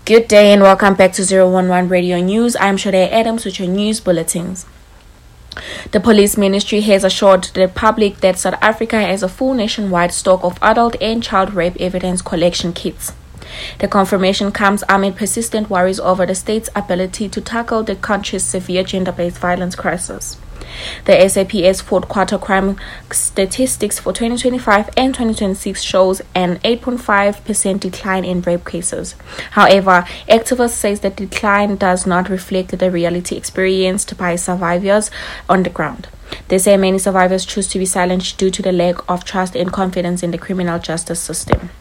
Good day and welcome back to 011 Radio News. I'm Shade Adams with your news bulletins. The police ministry has assured the public that South Africa has a full nationwide stock of adult and child rape evidence collection kits. The confirmation comes amid persistent worries over the state's ability to tackle the country's severe gender-based violence crisis. The SAPS fourth quarter crime statistics for 2025 and 2026 shows an 8.5% decline in rape cases. However, activists say the decline does not reflect the reality experienced by survivors on the ground. They say many survivors choose to be silent due to the lack of trust and confidence in the criminal justice system.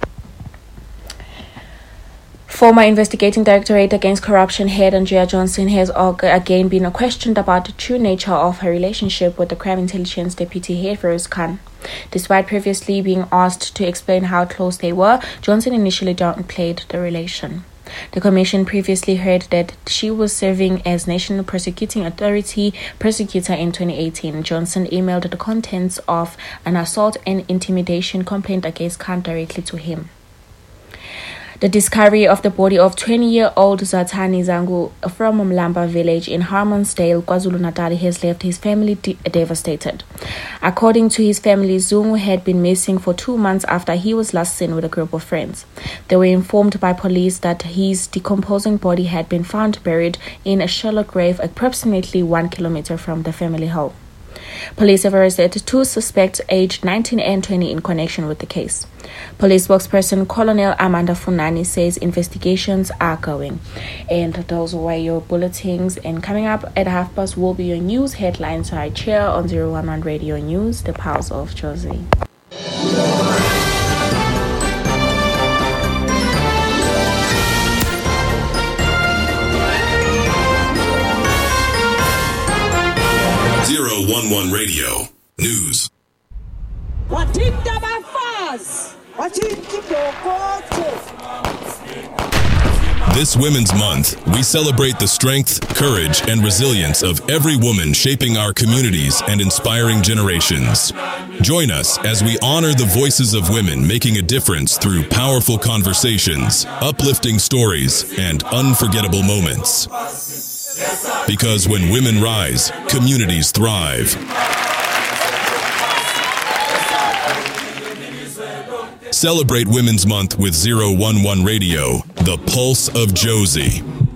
Former Investigating Directorate Against Corruption head Andrea Johnson has again been questioned about the true nature of her relationship with the Crime Intelligence Deputy Head Feroz Khan. Despite previously being asked to explain how close they were, Johnson initially downplayed the relation. The commission previously heard that she was serving as National Prosecuting Authority prosecutor in 2018. Johnson emailed the contents of an assault and intimidation complaint against Khan directly to him. The discovery of the body of 20-year-old Zatani Zangu from Mlamba village in Harmonsdale, KwaZulu-Natal has left his family devastated. According to his family, Zungu had been missing for 2 months after he was last seen with a group of friends. They were informed by police that his decomposing body had been found buried in a shallow grave approximately 1 kilometer from the family home. Police have arrested 2 suspects aged 19 and 20 in connection with the case. Police spokesperson Colonel Amanda Funani says investigations are going. And those were your bulletins. And coming up at 30:30 will be your news headlines right here on 011 Radio News, the Pulse of Josie. .11 Radio News. This Women's Month, we celebrate the strength, courage, and resilience of every woman shaping our communities and inspiring generations. Join us as we honor the voices of women making a difference through powerful conversations, uplifting stories, and unforgettable moments. Because when women rise, communities thrive. Celebrate Women's Month with 011 Radio, the Pulse of Josie.